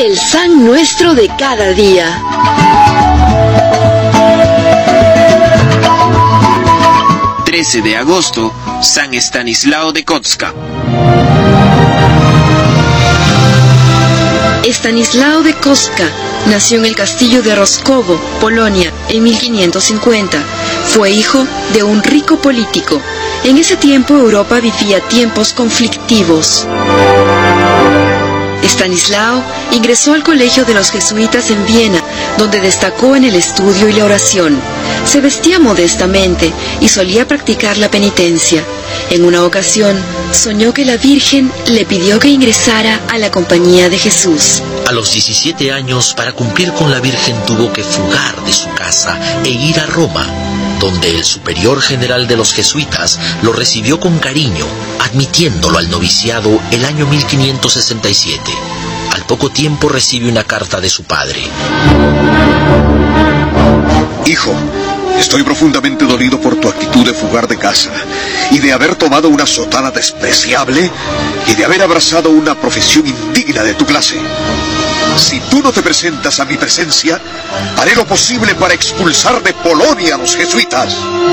El San Nuestro de cada día. De agosto, San Estanislao de Kotska. Estanislao de Kotska nació en el castillo de Roskovo, Polonia, en 1550. Fue hijo de un rico político. En ese tiempo Europa vivía tiempos conflictivos. Estanislao ingresó al colegio de los jesuitas en Viena, donde destacó en el estudio y la oración. Se vestía modestamente y solía practicar la penitencia. En una ocasión, soñó que la Virgen le pidió que ingresara a la compañía de Jesús. A los 17 años, para cumplir con la Virgen, tuvo que fugar de su casa e ir a Roma, donde el superior general de los jesuitas lo recibió con cariño, admitiéndolo al noviciado el año 1567. Al poco tiempo recibe una carta de su padre. Hijo, estoy profundamente dolido por tu actitud de fugar de casa y de haber tomado una sotana despreciable y de haber abrazado una profesión indigna de tu clase. Si tú no te presentas a mi presencia, haré lo posible para expulsar de Polonia a los jesuitas.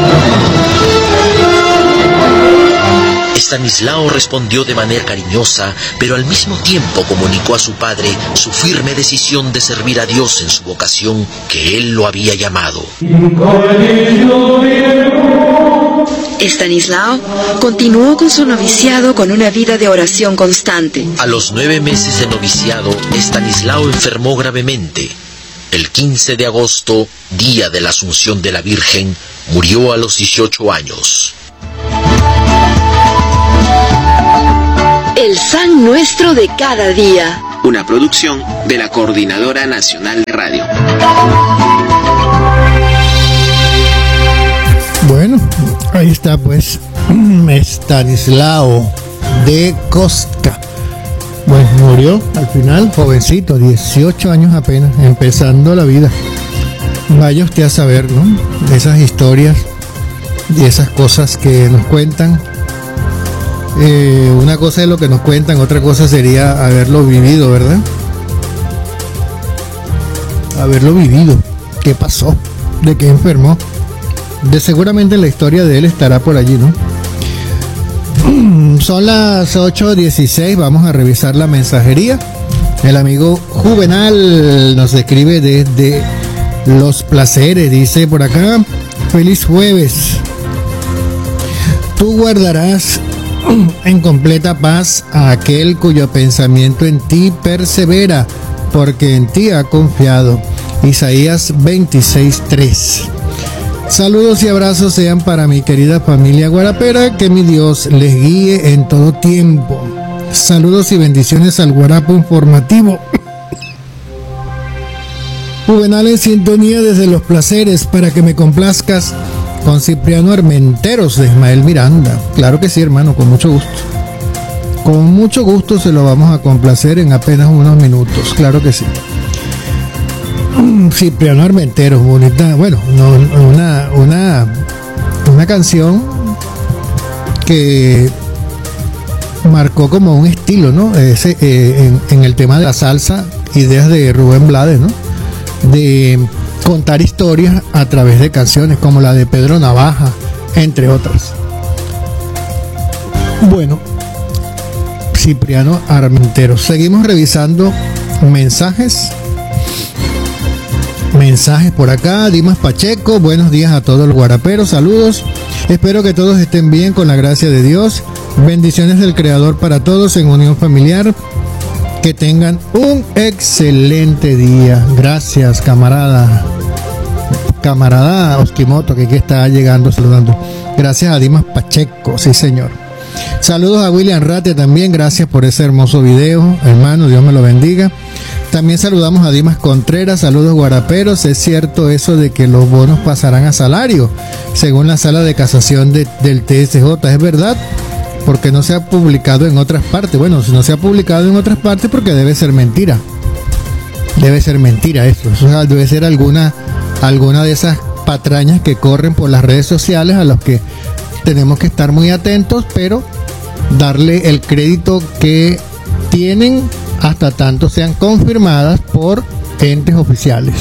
Estanislao respondió de manera cariñosa, pero al mismo tiempo comunicó a su padre su firme decisión de servir a Dios en su vocación que él lo había llamado. Estanislao continuó con su noviciado con una vida de oración constante. A los 9 meses de noviciado, Estanislao enfermó gravemente. El 15 de agosto, día de la Asunción de la Virgen, murió a los 18 años. El San Nuestro de cada día. Una producción de la Coordinadora Nacional de Radio. Bueno, ahí está pues Estanislao de Kotska. Pues murió al final, jovencito, 18 años apenas, empezando la vida. Vaya usted a saber, ¿no? De esas historias y esas cosas que nos cuentan. Una cosa es lo que nos cuentan, otra cosa sería haberlo vivido, ¿verdad? Haberlo vivido. ¿Qué pasó? ¿De qué enfermó? De seguramente la historia de él estará por allí, ¿no? Son las 8:16, vamos a revisar la mensajería. El amigo Juvenal nos escribe desde Los Placeres, dice por acá: feliz jueves. Tú guardarás en completa paz a aquel cuyo pensamiento en ti persevera, porque en ti ha confiado. Isaías 26:3. Saludos y abrazos sean para mi querida familia guarapera, que mi Dios les guíe en todo tiempo. Saludos y bendiciones al Guarapo Informativo. Juvenal en sintonía desde Los Placeres, para que me complazcas con Cipriano Armenteros de Ismael Miranda. Claro que sí, hermano, con mucho gusto. Con mucho gusto se lo vamos a complacer en apenas unos minutos, claro que sí. Cipriano Armenteros, bonita, bueno, una canción que marcó como un estilo, ¿no? En el tema de la salsa, ideas de Rubén Blades, ¿no? De contar historias a través de canciones como la de Pedro Navaja, entre otras. Bueno, Cipriano Armenteros. Seguimos revisando mensajes por acá. Dimas Pacheco, buenos días a todos los guaraperos, saludos. Espero que todos estén bien con la gracia de Dios. Bendiciones del Creador para todos en unión familiar. Que tengan un excelente día. Gracias, camarada Oskimoto, que aquí está llegando saludando. Gracias a Dimas Pacheco, sí señor. Saludos a William Rate también, gracias por ese hermoso video, hermano, Dios me lo bendiga. También saludamos a Dimas Contreras, saludos guaraperos. Es cierto eso de que los bonos pasarán a salario, según la sala de casación del TSJ, ¿es verdad? Porque no se ha publicado en otras partes. Bueno, si no se ha publicado en otras partes, porque debe ser mentira. Debe ser mentira eso. Eso debe ser alguna de esas patrañas que corren por las redes sociales, a los que tenemos que estar muy atentos, pero darle el crédito que tienen hasta tanto sean confirmadas por entes oficiales.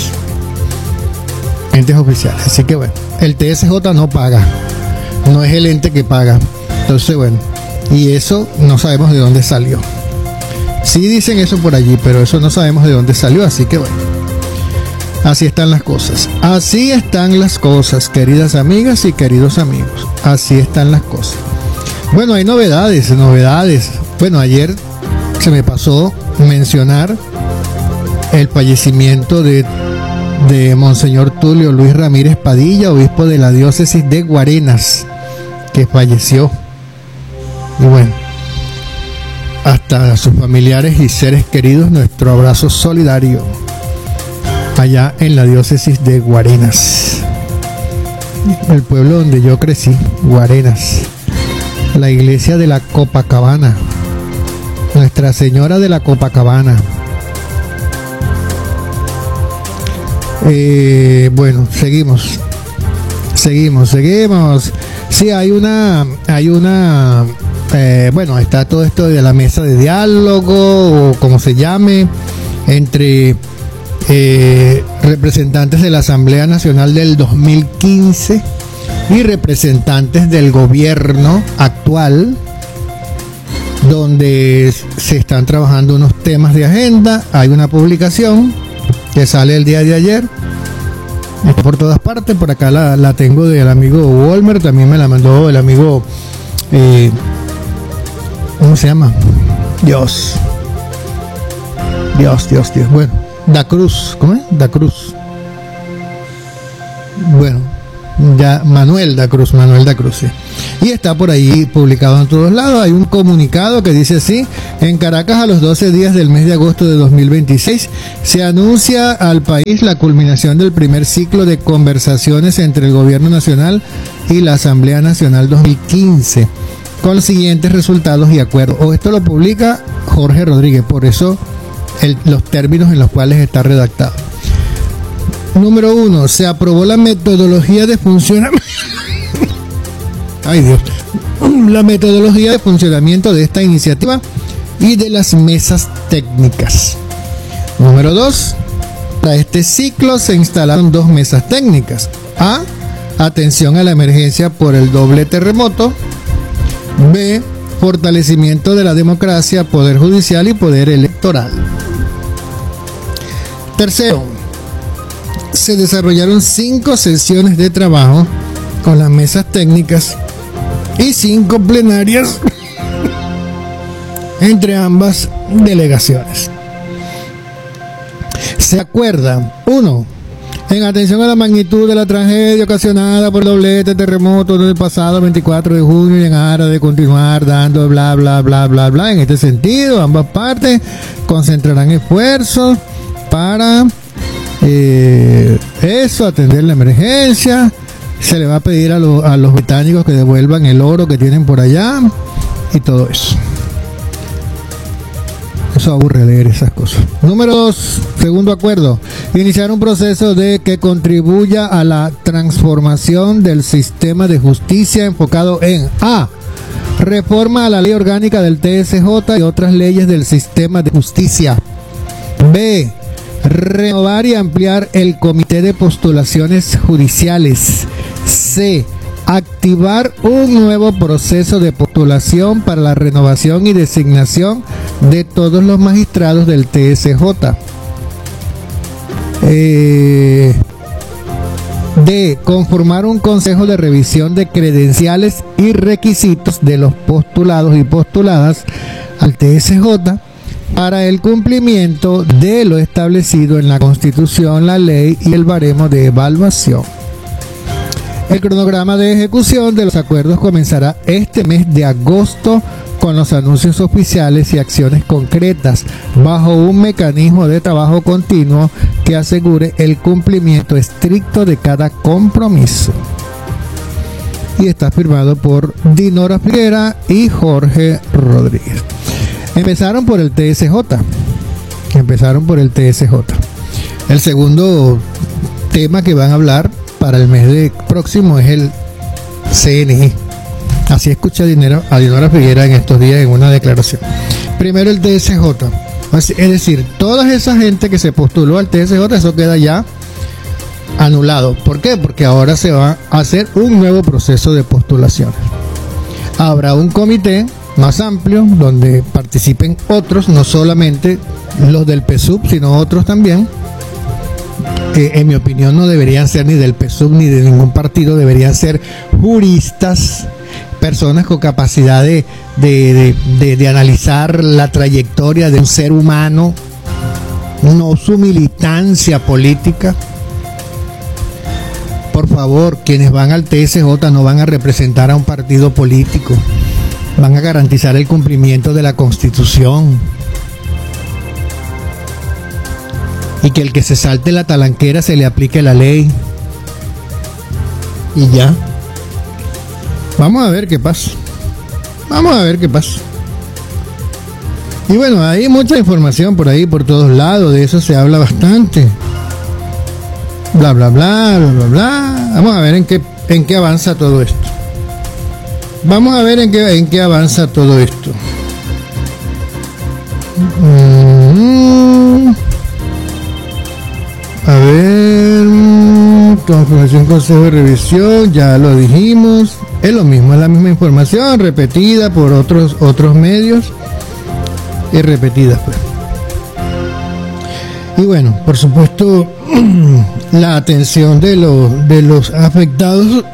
Así que bueno, el TSJ no paga, no es el ente que paga. Entonces bueno, y eso no sabemos de dónde salió. Sí dicen eso por allí, pero eso no sabemos de dónde salió. Así que bueno, así están las cosas. Así están las cosas, queridas amigas y queridos amigos. Así están las cosas. Bueno, hay novedades. Bueno, ayer se me pasó mencionar el fallecimiento de Monseñor Tulio Luis Ramírez Padilla, obispo de la diócesis de Guarenas, que falleció. Y bueno, hasta a sus familiares y seres queridos, nuestro abrazo solidario allá en la diócesis de Guarenas, el pueblo donde yo crecí, Guarenas, la iglesia de la Copacabana, Nuestra Señora de la Copacabana. Bueno, seguimos. Sí, hay una bueno, está todo esto de la mesa de diálogo, o como se llame, entre representantes de la Asamblea Nacional del 2015 y representantes del gobierno actual, donde se están trabajando unos temas de agenda. Hay una publicación que sale el día de ayer, está por todas partes. Por acá la tengo del amigo Walmer, también me la mandó el amigo ¿cómo se llama? Dios. Bueno, Da Cruz, ¿cómo es? Da Cruz. Bueno, ya Manuel Da Cruz, sí. Y está por ahí publicado en todos lados. Hay un comunicado que dice así: en Caracas, a los 12 días del mes de agosto de 2026, se anuncia al país la culminación del primer ciclo de conversaciones entre el Gobierno Nacional y la Asamblea Nacional 2015, con los siguientes resultados y acuerdos. Esto lo publica Jorge Rodríguez, por eso los términos en los cuales está redactado. Número 1, se aprobó la metodología de funcionamiento. Ay Dios. La metodología de funcionamiento de esta iniciativa y de las mesas técnicas. Número 2, para este ciclo se instalaron 2 mesas técnicas. A, atención a la emergencia por el doble terremoto. B, fortalecimiento de la democracia, poder judicial y poder electoral. Tercero, se desarrollaron 5 sesiones de trabajo con las mesas técnicas y 5 plenarias entre ambas delegaciones. Se acuerda: 1. En atención a la magnitud de la tragedia ocasionada por el doblete terremoto del pasado 24 de junio y en aras de continuar dando bla bla bla bla bla, en este sentido, ambas partes concentrarán esfuerzos para atender la emergencia. Se le va a pedir a los británicos que devuelvan el oro que tienen por allá y todo eso. Eso aburre leer esas cosas. Número 2, segundo acuerdo: iniciar un proceso que contribuya a la transformación del sistema de justicia enfocado en A, reforma a la ley orgánica del TSJ y otras leyes del sistema de justicia. B, renovar y ampliar el comité de postulaciones judiciales. C, activar un nuevo proceso de postulación para la renovación y designación de todos los magistrados del TSJ. D, conformar un consejo de revisión de credenciales y requisitos de los postulados y postuladas al TSJ para el cumplimiento de lo establecido en la Constitución, la ley y el baremo de evaluación. El cronograma de ejecución de los acuerdos comenzará este mes de agosto con los anuncios oficiales y acciones concretas bajo un mecanismo de trabajo continuo que asegure el cumplimiento estricto de cada compromiso. Y está firmado por Dinora Figuera y Jorge Rodríguez. Empezaron por el TSJ. El segundo tema que van a hablar para el mes próximo es el CNE. Así escuché a Dinora Figuera en estos días en una declaración. Primero el TSJ. Es decir, toda esa gente que se postuló al TSJ, eso queda ya anulado. ¿Por qué? Porque ahora se va a hacer un nuevo proceso de postulaciones. Habrá un comité más amplio donde participen otros, no solamente los del PSUV, sino otros también, que en mi opinión no deberían ser ni del PSUV ni de ningún partido, deberían ser juristas, personas con capacidad de analizar la trayectoria de un ser humano, no su militancia política. Por favor, quienes van al TSJ no van a representar a un partido político, van a garantizar el cumplimiento de la Constitución. Y que el que se salte la talanquera se le aplique la ley. Y ya. Vamos a ver qué pasa. Vamos a ver qué pasa. Y bueno, hay mucha información por ahí, por todos lados. De eso se habla bastante. Bla, bla, bla, bla, bla, bla. Vamos a ver en qué avanza todo esto. Vamos a ver en qué avanza todo esto. A ver, confirmación, consejo de revisión, ya lo dijimos, es lo mismo, es la misma información repetida por otros medios y repetida, pues. Y bueno, por supuesto, la atención de los afectados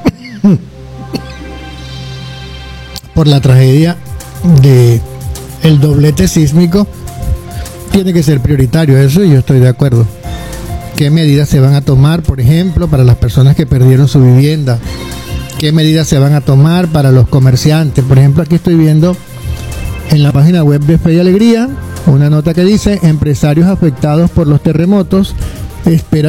por la tragedia de el doblete sísmico tiene que ser prioritario, eso yo estoy de acuerdo. ¿Qué medidas se van a tomar, por ejemplo, para las personas que perdieron su vivienda? ¿Qué medidas se van a tomar para los comerciantes? Por ejemplo, aquí estoy viendo en la página web de Fe y Alegría una nota que dice: empresarios afectados por los terremotos esperan